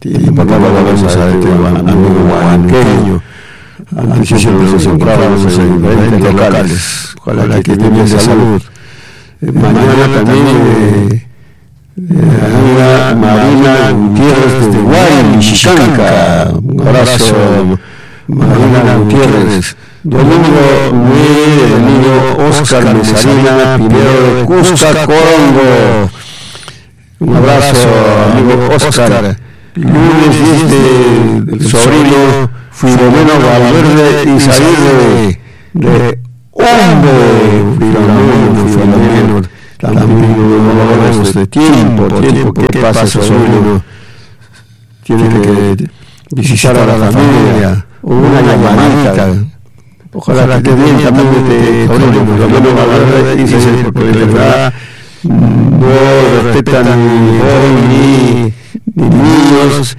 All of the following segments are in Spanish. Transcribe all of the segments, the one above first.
y por lo vamos a este amigo guaranqueño. Antes siempre nos encontrábamos en diferentes locales. Ojalá que esté bien de salud. Mañana también amiga Marina Gutiérrez de Guay, Chicanca. Un abrazo, Marina Gutiérrez. Domingo 9 del niño Oscar Mesarina Pinero de Cusca, Corongo. Un abrazo, amigo Oscar. Lunes 10 del sobrino Filomeno Valverde y salir de Hombre. Filomeno. También no lo vemos de tiempo. ¿Qué pasa, sobrino? Tiene que visitar a la familia. Una llamadita. Ojalá que esté bien también de sobrino. Filomeno Valverde y salir, porque de verdad no respetan ni niños,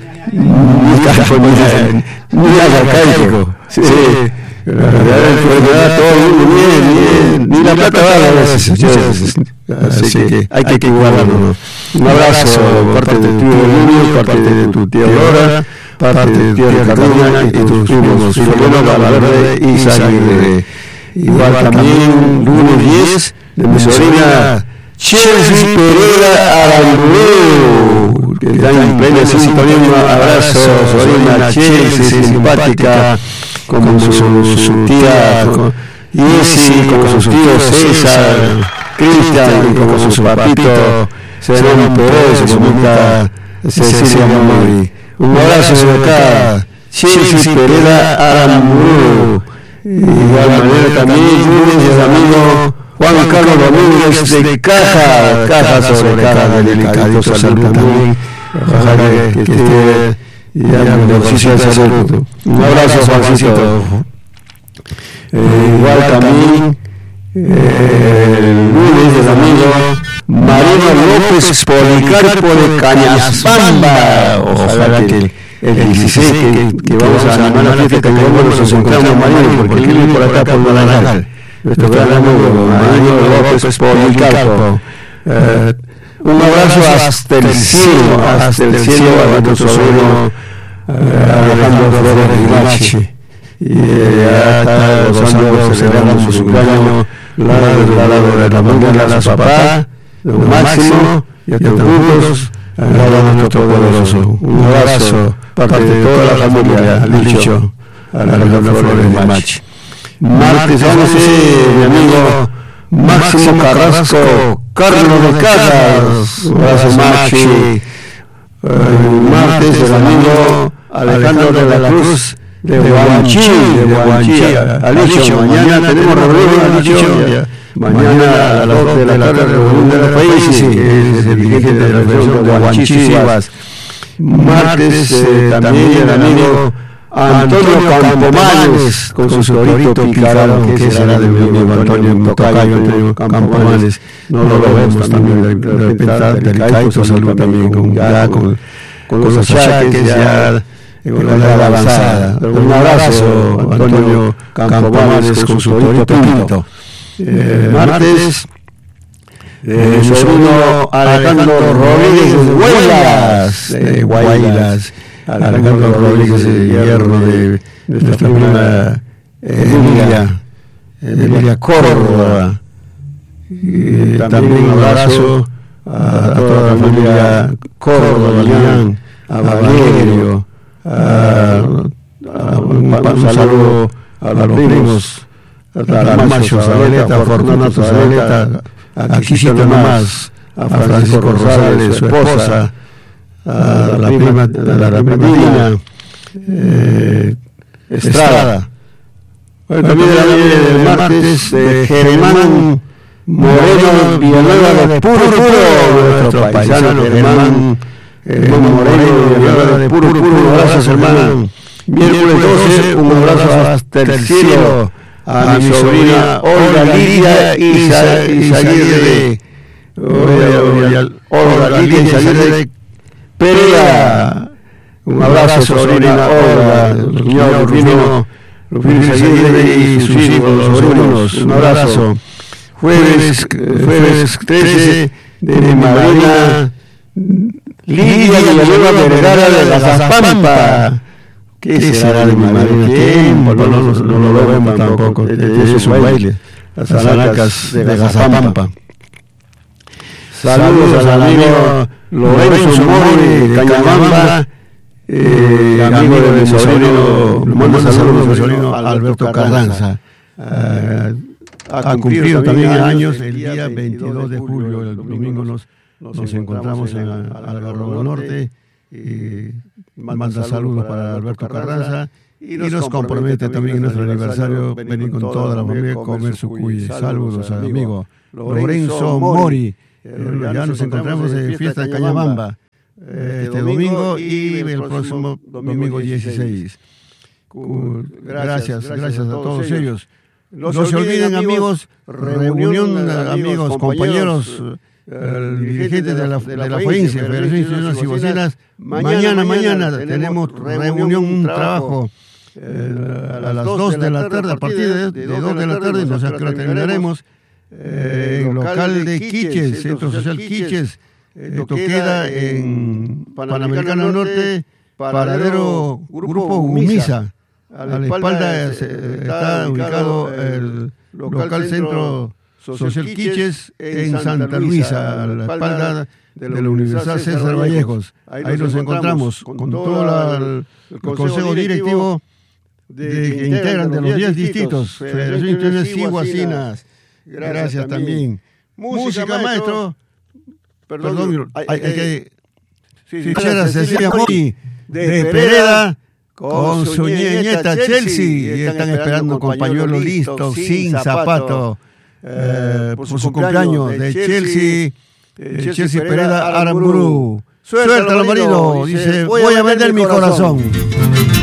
ni arcaico. Sí. La enfermedad, todo el mundo bien, ni la plata vale a veces. Así que hay que cuidarlo. Un abrazo de parte de tu tío Emilio, parte de tu tía Aurora, parte de tu tía Carolina y tus primos Filomeno Valverde y Zaguirre. Igual también, lunes 10, de mi sobrina Chelsea Pereira Aramburu, que está en plena sintonía. Un abrazo, sobrina Chelsea, simpática, como su tía Isi, como sus tíos César, Cristian, y como su papito Serán Pérez, su mamita Cecilia Mori. Un abrazo de acá, Chelsea Pereira Aramburu. Igual manera también, lunes, el amigo Juan Carlos Domínguez de Caja sobre Caja, delicadito, salud también. Ojalá que esté ya mejorcito de salud. Un abrazo, Juancito. Igual también, el lunes del amigo Mariano López Policarpo de Cañazbamba. Ojalá que el 16 que vamos a animar la fiesta que nos encontramos Mariano, porque él vive por acá por Guadalajara. Nuestro gran amigo Mariano López Policarpo. Un abrazo hasta el cielo a nuestro sobrino Alejandro Flores Rimachi. Y ya está gozando, celebrando su cumpleaños, lado de la familia, su papá, don Máximo, y a todos juntos, al lado de nuestro poderoso. Un abrazo, parte de toda la familia, al dicho, a Alejandro Flores Rimachi. Martes 11, mi amigo Máximo Carrasco, Carlos de Casas, un abrazo, Maxi. Martes, el amigo Alejandro de la Cruz de Guanchi, Alicho. Mañana tenemos reunión, Alicho. Mañana a las 2 de la tarde, reunión de los países, que es el dirigente de la región de Guanchi. Martes, también el amigo Antonio Campomanes, con su torito picado, que será de mi amigo Antonio Tocayo Campomanes. No lo vemos también, de repente, delicadito, salud también, con los achaques ya con la edad avanzada. Un abrazo, Antonio Campomanes, con su torito pinto. Martes, su sobrino Alejandro Rodríguez de Guaylas. Alejandro Rodríguez de Hierro, de nuestra prima Emilia Córdoba. Y también un abrazo a toda la familia Córdoba, Lilian, a Valerio, un saludo a los primos, a Macho Zabaleta, a Fortunato Zabaleta, a Quisito nomás, a Francisco Rosales, su esposa, a la prima Dina Estrada. Bueno, también el martes, Germán Moreno Villanueva de Puro, nuestro paisano Germán Moreno Villanueva de Puro. Un abrazo, hermano. Miércoles 12, un abrazo hasta el cielo a mi sobrina Olga Lidia y Zaguirre. Olga Lidia y Zaguirre Perea. Un abrazo, sobrina Olga, Rufino Zaguirre y sus hijos, sobrinos. Un abrazo. Jueves 13 de mi madrina Lidia Villanueva Vergara de la Zapampa. ¿Qué será de mi madre? Tiempo, no lo vemos tampoco. Es un baile. Las Alacas de Gazapampa. Saludos al amigo Lorenzo Mori de Cañabamba, amigo de mi sobrino, le mando saludos a mi sobrino Alberto Carranza. Ha cumplido también años el día 22 de julio, el domingo nos encontramos en Algarrobo Norte. Manda saludos para Alberto Carranza y nos compromete también en nuestro aniversario venir con toda la familia a comer su cuy. Saludos al amigo Lorenzo Mori. Ya nos encontramos en fiesta de Cañabamba este domingo y el próximo domingo 16. Gracias a todos ellos. No se olviden, amigos, reunión, amigos, compañeros, dirigentes de la FOINCE, Federación de Instituciones y Bocinas. Mañana tenemos reunión, un trabajo a las 2 de la tarde, a partir de 2 de la tarde, no sé a qué hora terminaremos, en el local de Quiches, Centro Social Quiches. Esto queda en Panamericano Norte, paradero Grupo Humisa. A la espalda está ubicado el local Centro Social Quiches en Santa Luisa, a la espalda de la Universidad César Vallejos. Ahí nos encontramos con todo el consejo directivo que integran de los 10 distritos, Federación de Instituciones y Bocinas. Gracias también. Música, maestro. Perdón, hay que escuchar a Cecilia Mori de Pereda con su nieta Chelsea, y están esperando con pañuelo listo, sin zapato, por su cumpleaños de Chelsea Pereda Aramburu. Suéltalo, marido, dice, voy a vender mi corazón.